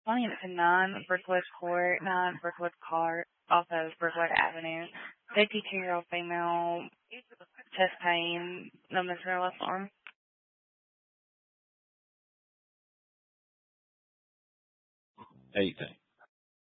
Wanting to 9 Brookwood Court, 9 Brookwood Court, off of Brookwood Avenue. 52-year-old female, chest pain, numbness in her left arm. Anything.